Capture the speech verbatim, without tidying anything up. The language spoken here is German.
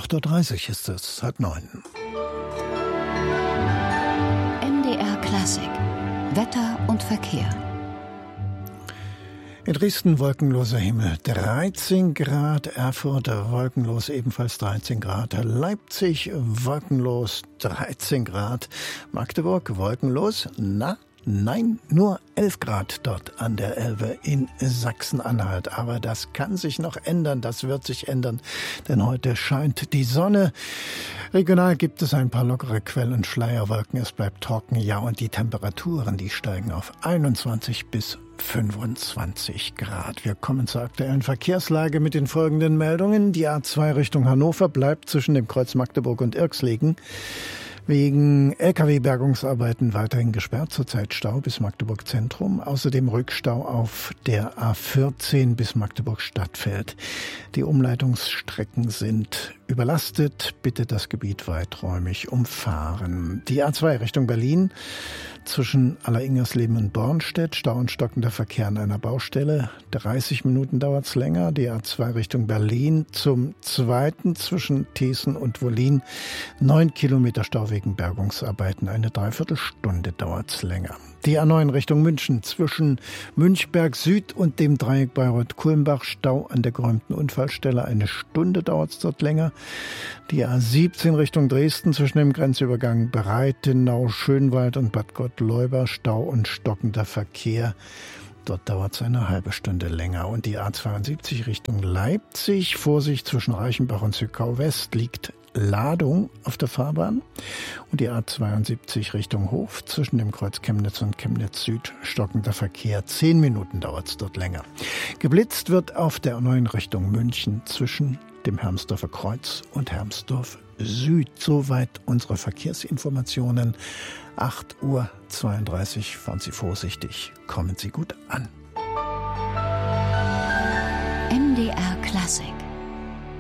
acht Uhr dreißig ist es, halb neun. M D R Klassik. Wetter und Verkehr. In Dresden wolkenloser Himmel, dreizehn Grad, Erfurt wolkenlos, ebenfalls dreizehn Grad, Leipzig wolkenlos, dreizehn Grad, Magdeburg wolkenlos, na, nein, nur elf Grad dort an der Elbe in Sachsen-Anhalt. Aber das kann sich noch ändern, das wird sich ändern, denn heute scheint die Sonne. Regional gibt es ein paar lockere Quell- und Schleierwolken, es bleibt trocken, ja, und die Temperaturen, die steigen auf einundzwanzig bis fünfundzwanzig Grad. Wir kommen zur aktuellen Verkehrslage mit den folgenden Meldungen. Die A zwei Richtung Hannover bleibt zwischen dem Kreuz Magdeburg und Irxlegen wegen L K W-Bergungsarbeiten weiterhin gesperrt, zurzeit Stau bis Magdeburg Zentrum. Außerdem Rückstau auf der A vierzehn bis Magdeburg Stadtfeld. Die Umleitungsstrecken sind überlastet. Bitte das Gebiet weiträumig umfahren. Die A zwei Richtung Berlin zwischen Alleringmersleben und Bornstedt. Stau und stockender Verkehr an einer Baustelle. dreißig Minuten dauert's länger. Die A zwei Richtung Berlin zum zweiten zwischen Thesen und Wollin. neun Kilometer Stau wegen Bergungsarbeiten. Eine Dreiviertelstunde dauert's länger. Die A neun Richtung München zwischen Münchberg Süd und dem Dreieck Bayreuth-Kulmbach. Stau an der geräumten Unfallstelle. Eine Stunde dauert's dort länger. Die A siebzehn Richtung Dresden zwischen dem Grenzübergang Breitenau, Schönwald und Bad Gottleuba. Stau und stockender Verkehr. Dort dauert es eine halbe Stunde länger. Und die A zweiundsiebzig Richtung Leipzig, Vorsicht zwischen Reichenbach und Zwickau West, liegt Ladung auf der Fahrbahn. Und die A zweiundsiebzig Richtung Hof zwischen dem Kreuz Chemnitz und Chemnitz Süd, stockender Verkehr. Zehn Minuten dauert es dort länger. Geblitzt wird auf der A neun Richtung München zwischen dem Hermsdorfer Kreuz und Hermsdorf Süd. Soweit unsere Verkehrsinformationen. acht Uhr zweiunddreißig, fahren Sie vorsichtig, kommen Sie gut an. M D R Klassik.